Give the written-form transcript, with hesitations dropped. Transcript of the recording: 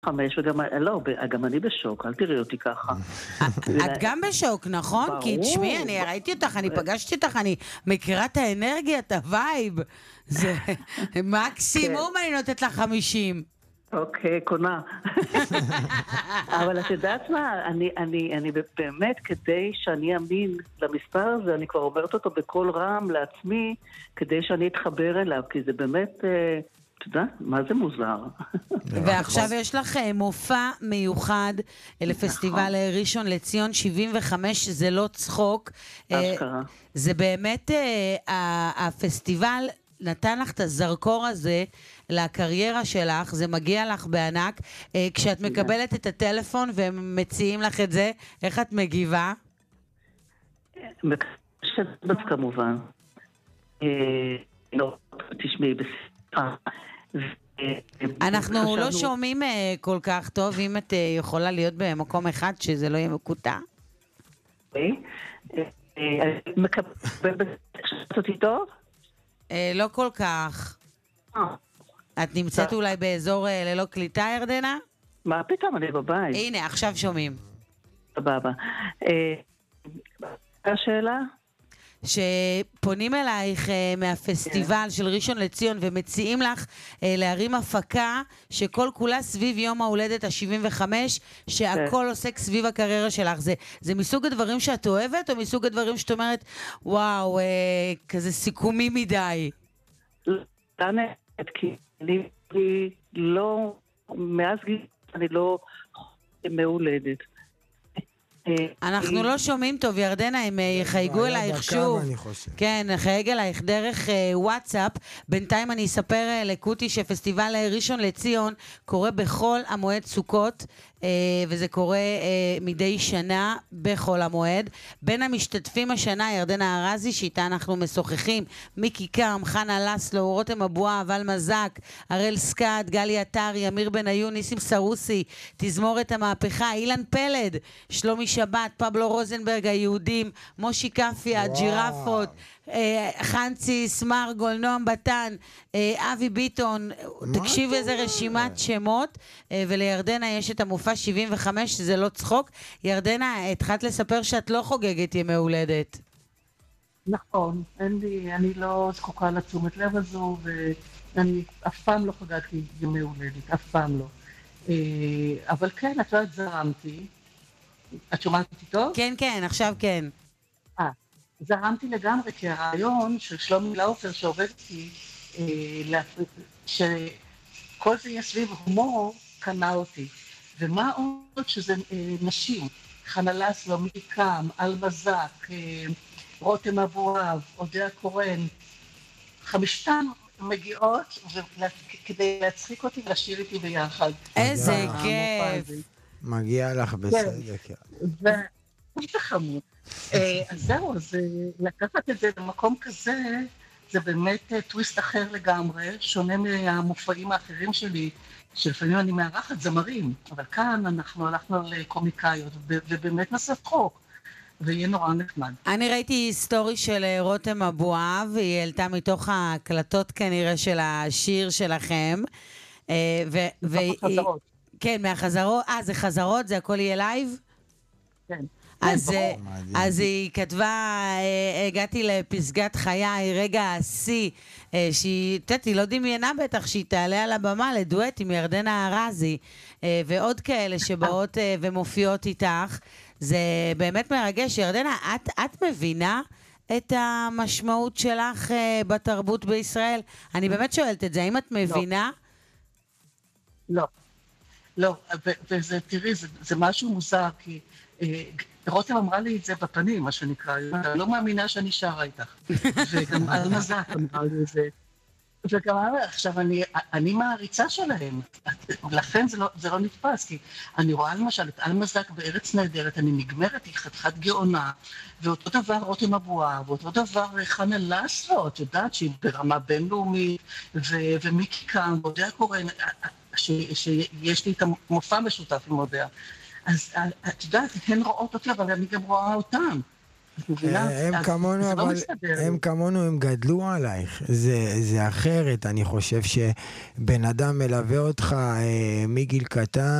5, וגם, לא, גם אני בשוק, אל תראי אותי ככה. את גם בשוק, נכון? כי תשמעי, אני ראיתי אותך, אני פגשתי אותך, אני מכירה את האנרגיה, את הווייב. זה מקסימום אני נותנת לך 50. אוקיי, קונה. אבל את יודעת מה, אני באמת, כדי שאני אמין למספר הזה, אני כבר אומרת אותו בכל רם לעצמי, כדי שאני אתחבר אליו, כי זה באמת, אתה יודע, מה זה מוזר. ועכשיו יש לך מופע מיוחד לפסטיבל ראשון לציון 75, זה לא צחוק. אשכרה. זה באמת, הפסטיבל נתן לך את הזרקור הזה לקריירה שלך, זה מגיע לך בענק. כשאת מקבלת את הטלפון והם מציעים לך את זה, איך את מגיבה? מקשבת כמובן. לא, תשמעי, בסדר. אנחנו לא שומעים כל כך טוב, אם את יכולה להיות במקום אחד שזה לא יהיה מקוטע. מקבלת אותי טוב? לא כל כך. את נמצאת אולי באזור ללא קליטה, ירדנה? מה פתאום, אני בבית. הנה, עכשיו שומעים. סבבה. השאלה? שפונים אלייך מהפסטיבל של ראשון לציון ומציעים לך להרים הפקה שכל כולה סביב יום ההולדת ה-75, שהכל עוסק סביב הקריירה שלך. זה מסוג הדברים שאת אוהבת, או מסוג הדברים שאת אומרת, וואו, כזה סיכומי מדי? כי אני לא, מאז גיל אני לא מהולדת. אנחנו לא שומעים טוב, ירדנה, הם יחייגו אלייך שוב. כן, יחייג אלייך דרך וואטסאפ. בינתיים אני אספר לקוטי שפסטיבל ראשון לציון קורה בכל המועד סוכות, וזה קורה מדי שנה בכל המועד. בין המשתתפים השנה, ירדנה ארזי, שאיתה אנחנו משוחחים, מיקי קם, חנה לסלו, רותם אבואב, אבל מזק, הראל סקאט, גלי עטרי, אמיר בניון, ניסים סרוסי, תזמורת המהפכה, אילן פלד, שלומי שבת, פבלו רוזנברג, היהודים, מושי קפי, הג'ירפות, חנצי סמרגול, נועם בטן, אבי ביטון. תקשיב איזה רשימת שמות. ולירדנה יש את המופע 75, זה לא צחוק. ירדנה, התחלת לספר שאת לא חוגגת ימי הולדת. נכון, אני לא זקוקה לתשומת לב הזו, ואני אף פעם לא חוגגתי ימי הולדת, אף פעם לא. אבל כן, את יודעת, זרמתי. את שומעת אותי טוב? כן, כן, עכשיו כן. זרמתי לגמרי, כי הרעיון של שלומי לאופר שעובד איתי, שכל זה יהיה סביב הומור, קנה אותי. ומה עוד שזה נשים, חנה לסלו, מיקי קם, על מזק, רותם אבואב, אודיה קורן, 5 מגיעות כדי להצחיק אותי ולשיר איתי ביחד. איזה כיף. מגיע לך בסדר. וזה חמוד. אז זהו, אז לקחת את זה למקום כזה, זה באמת טוויסט אחר לגמרי, שונה מהמופעים האחרים שלי, שלפעמים אני מארחת זמרים, אבל כאן אנחנו הלכנו על קומיקאיות, ובאמת נעשה צחוק, ויהיה נורא נחמד. אני ראיתי סטורי של רותם אבואב, היא העלתה מתוך ההקלטות כנראה של השיר שלכם. מהחזרות. כן, מהחזרות. זה חזרות? זה הכל יהיה לייב? כן. אז היא כתבה, הגעתי לפסגת חיי, רגע השיא, שהיא, היא לא דמיינה בטח שהיא תעלה על הבמה לדואט עם ירדנה ארזי, ועוד כאלה שבאות ומופיעות איתך. זה באמת מרגש. ירדנה, את מבינה את המשמעות שלך בתרבות בישראל? אני באמת שואלת את זה, האם את מבינה? לא, וזה, תראי, זה משהו מוזר, כי רותם אמרה לי את זה בפנים, מה שנקרא, אני לא מאמינה שאני שרה איתך. וגם על מזק אמרה לי את זה. וגם עכשיו, אני מעריצה שלהם, לכן זה לא נתפס, כי אני רואה למשל את על מזק בארץ נהדרת, אני נגמרת, היא חתיכת גאונה, ואותו דבר רותם אבואב, ואותו דבר חנה לסלו, את יודעת שהיא ברמה בינלאומית, ומיקי קם, אודיה קורן, שיש לי את המופע משותף עם אודיה. אז את יודעת, הן רואות אותי, אבל אני גם רואה אותן. הם כמונו, אבל הם כמונו, הם גדלו עלייך. זה אחרת. אני חושב שבן אדם מלווה אותך מגיל קטן,